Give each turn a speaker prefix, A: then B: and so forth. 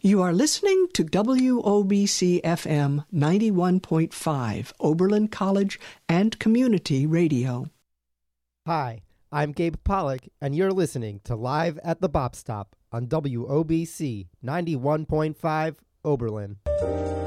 A: You are listening to WOBC FM 91.5, Oberlin College and Community Radio.
B: Hi, I'm Gabe Pollock, and you're listening to Live at the Bop Stop on WOBC 91.5, Oberlin.